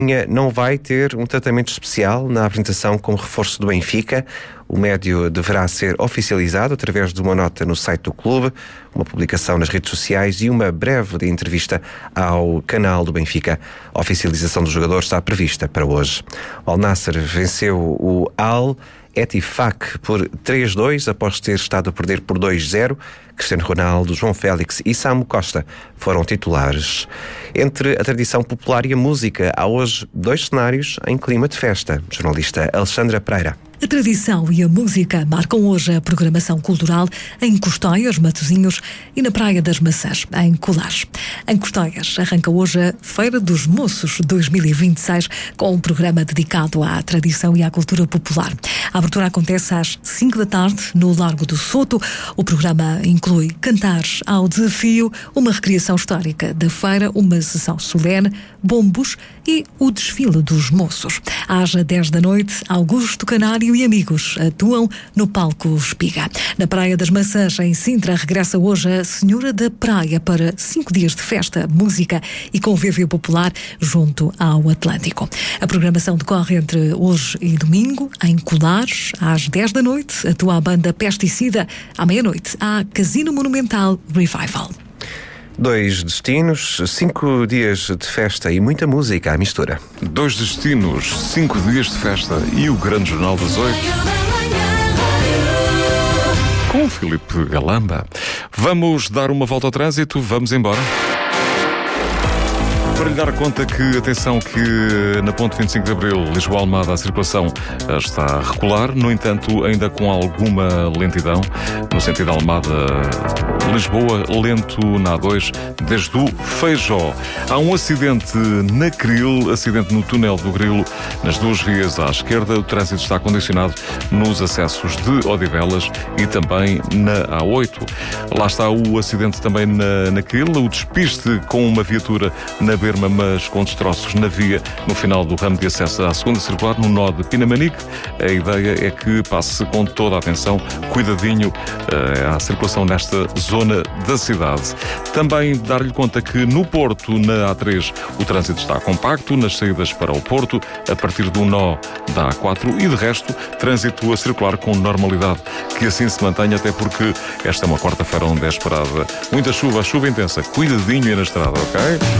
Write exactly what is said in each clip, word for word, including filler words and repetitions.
não vai ter um tratamento especial na apresentação como reforço do Benfica. O médio deverá ser oficializado através de uma nota no site do clube, uma publicação nas redes sociais e uma breve entrevista ao canal do Benfica. A oficialização do jogador está prevista para hoje. O Al Nassr venceu o Al Ettifaq por três a dois após ter estado a perder por dois a zero. Cristiano Ronaldo, João Félix e Samu Costa foram titulares. Entre a tradição popular e a música, há hoje dois cenários em clima de festa. Jornalista Alexandra Pereira. A tradição e a música marcam hoje a programação cultural em Custóias, Matosinhos e na Praia das Maçãs, em Colares. Em Custóias arranca hoje a Feira dos Moços dois mil e vinte e seis com um programa dedicado à tradição e à cultura popular. A abertura acontece às cinco da tarde no Largo do Soto. O programa inclui cantares ao desafio, uma recriação histórica da feira, uma sessão solene, bombos e o desfile dos moços. Às dez da noite, Augusto Canário e amigos atuam no palco Espiga. Na Praia das Maçãs, em Sintra, regressa hoje a Senhora da Praia para cinco dias de festa, música e convívio popular junto ao Atlântico. A programação decorre entre hoje e domingo, em Colares, às dez da noite, atua a banda Pesticida. À meia-noite, há Casino Monumental Revival. Dois destinos, cinco dias de festa e muita música à mistura. Dois destinos, cinco dias de festa e o grande jornal das oito. Com o Filipe Galamba. Vamos dar uma volta ao trânsito, vamos embora. Para lhe dar conta que, atenção, que na ponte vinte e cinco de Abril, Lisboa-Almada, a circulação está a recular, no entanto, ainda com alguma lentidão, no sentido Almada-Lisboa, lento na A dois, desde o Feijó. Há um acidente na Cril, acidente no túnel do Grilo, nas duas vias à esquerda. O trânsito está condicionado nos acessos de Odivelas e também na A oito. Lá está o acidente também na, na Cril, o despiste com uma viatura na Berma, mas com destroços na via no final do ramo de acesso à segunda circular, no nó de Pinamanique. A ideia é que passe com toda a atenção, cuidadinho uh, à circulação nesta zona da cidade. Também dar-lhe conta que no Porto, na A três, o trânsito está compacto, nas saídas para o Porto, a partir do nó da A quatro e de resto, trânsito a circular com normalidade, que assim se mantenha, até porque esta é uma quarta-feira onde é esperada muita chuva, chuva intensa. Cuidadinho aí na estrada, ok?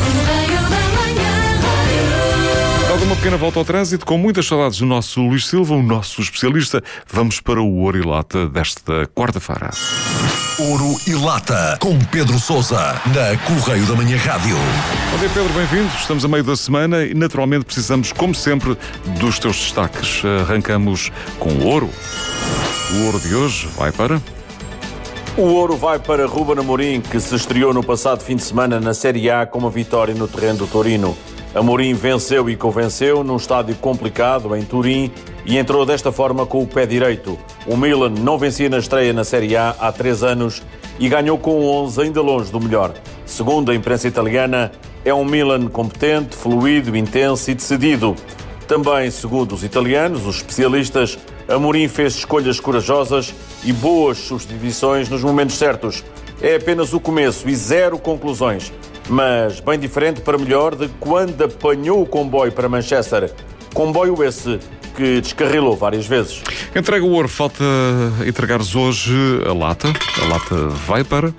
Dada uma pequena volta ao trânsito, com muitas saudades do nosso Luís Silva, o nosso especialista, vamos para o Ouro e Lata desta quarta-feira. Ouro e Lata, com Pedro Sousa, na Correio da Manhã Rádio. Bom dia, Pedro, bem-vindo. Estamos a meio da semana e, naturalmente, precisamos, como sempre, dos teus destaques. Arrancamos com o ouro. O ouro de hoje vai para... O ouro vai para Ruben Amorim, que se estreou no passado fim de semana na Série A com uma vitória no terreno do Torino. Amorim venceu e convenceu num estádio complicado em Turim e entrou desta forma com o pé direito. O Milan não vencia na estreia na Série A há três anos e ganhou com onze, ainda longe do melhor. Segundo a imprensa italiana, é um Milan competente, fluido, intenso e decidido. Também, segundo os italianos, os especialistas, Amorim fez escolhas corajosas e boas substituições nos momentos certos. É apenas o começo e zero conclusões, mas bem diferente para melhor de quando apanhou o comboio para Manchester. Comboio esse que descarrilou várias vezes. Entrega o ouro, falta entregares hoje a lata. A lata vai para...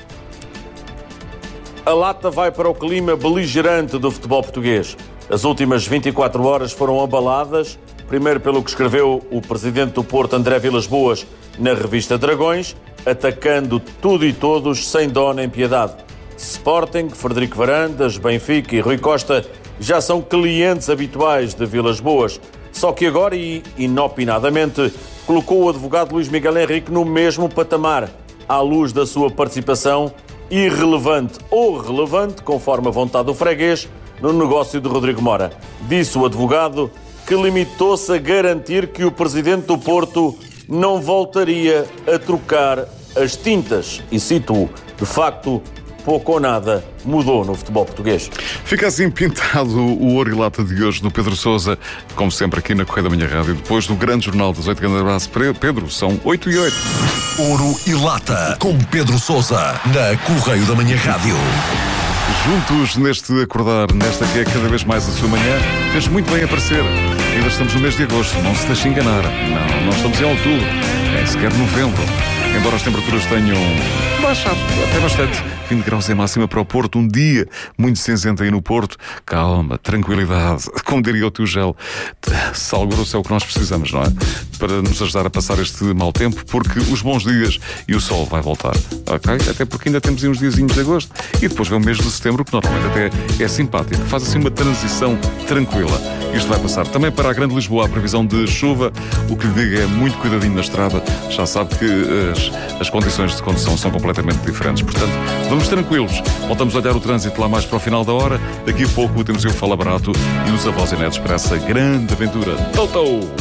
A lata vai para o clima beligerante do futebol português. As últimas vinte e quatro horas foram abaladas, primeiro pelo que escreveu o presidente do Porto, André Vilas-Boas, na revista Dragões, atacando tudo e todos sem dó nem piedade. Sporting, Frederico Varandas, Benfica e Rui Costa já são clientes habituais de Vilas-Boas, só que agora, e inopinadamente, colocou o advogado Luís Miguel Henrique no mesmo patamar, à luz da sua participação irrelevante ou relevante, conforme a vontade do freguês, no negócio de Rodrigo Mora. Disse o advogado que limitou-se a garantir que o presidente do Porto não voltaria a trocar as tintas. E cito-o, de facto, pouco ou nada mudou no futebol português. Fica assim pintado o Ouro e Lata de hoje do Pedro Sousa, como sempre aqui na Correio da Manhã Rádio, depois do grande jornal das oito. Grande abraço, Pedro, são oito e oito. Ouro e Lata, com Pedro Sousa, na Correio da Manhã Rádio. Juntos neste acordar, nesta que é cada vez mais a sua manhã, fez muito bem aparecer. Ainda estamos no mês de agosto, não se deixe enganar. Não, não estamos em outubro, nem sequer novembro. Embora as temperaturas tenham baixado até bastante. vinte graus é máxima para o Porto, um dia muito cinzento aí no Porto. Calma, tranquilidade, como diria o tio Gel. Sal grosso é o que nós precisamos, não é? Para nos ajudar a passar este mau tempo, porque os bons dias e o sol vai voltar, ok? Até porque ainda temos aí uns diazinhos de agosto e depois vem o mês de setembro, que normalmente até é simpático, faz assim uma transição tranquila. Isto vai passar. Também para a Grande Lisboa, a previsão de chuva, o que lhe digo é muito cuidadinho na estrada, já sabe que as, as condições de condução são completamente diferentes, portanto, vamos tranquilos. Voltamos a olhar o trânsito lá mais para o final da hora. Daqui a pouco temos o Fala Barato e os avós e netos para essa grande aventura. Tau, tau!